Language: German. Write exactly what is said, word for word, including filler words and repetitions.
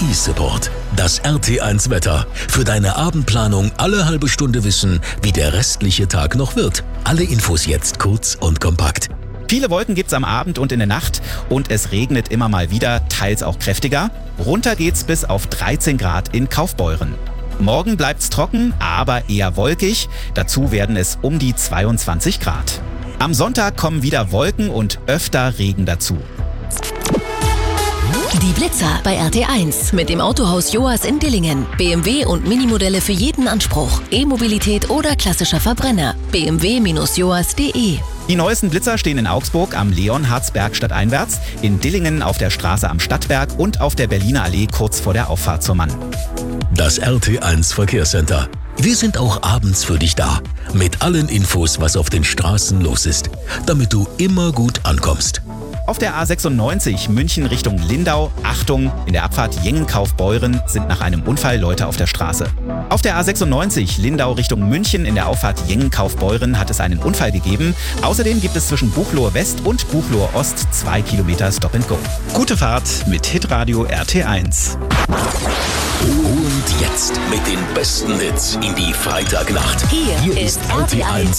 eSupport. Das R T eins Wetter. Für deine Abendplanung alle halbe Stunde wissen, wie der restliche Tag noch wird. Alle Infos jetzt kurz und kompakt. Viele Wolken gibt's am Abend und in der Nacht und es regnet immer mal wieder, teils auch kräftiger. Runter geht's bis auf dreizehn Grad in Kaufbeuren. Morgen bleibt's trocken, aber eher wolkig. Dazu werden es um die zweiundzwanzig Grad. Am Sonntag kommen wieder Wolken und öfter Regen dazu. Die Blitzer bei R T eins mit dem Autohaus Joas in Dillingen. B M W und Minimodelle für jeden Anspruch. E-Mobilität oder klassischer Verbrenner. b m w Bindestrich joas punkt de. Die neuesten Blitzer stehen in Augsburg am Leonhardsberg stadteinwärts, in Dillingen auf der Straße am Stadtberg und auf der Berliner Allee kurz vor der Auffahrt zur Mann. Das R T eins Verkehrscenter. Wir sind auch abends für dich da. Mit allen Infos, was auf den Straßen los ist. Damit du immer gut ankommst. Auf der A sechsundneunzig München Richtung Lindau, Achtung, in der Abfahrt Jengenkaufbeuren sind nach einem Unfall Leute auf der Straße. Auf der A sechsundneunzig Lindau Richtung München in der Auffahrt Jengenkaufbeuren hat es einen Unfall gegeben. Außerdem gibt es zwischen Buchloe West und Buchloe Ost zwei Kilometer Stop and Go. Gute Fahrt mit Hitradio R T eins. Und jetzt mit den besten Hits in die Freitagnacht. Hier, Hier ist R T eins